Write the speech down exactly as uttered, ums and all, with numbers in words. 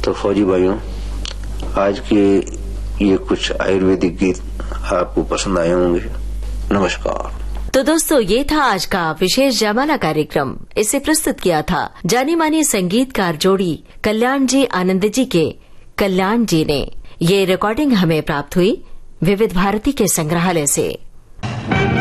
तो फौजी भाइयों, आज के ये कुछ आयुर्वेदिक गीत आपको पसंद आए होंगे। नमस्कार। तो दोस्तों, ये था आज का विशेष जयमाला कार्यक्रम। इसे प्रस्तुत किया था जानी मानी संगीतकार जोड़ी कल्याण जी आनंद जी के कल्याण जी ने। ये रिकॉर्डिंग हमें प्राप्त हुई विविध भारती के संग्रहालय से।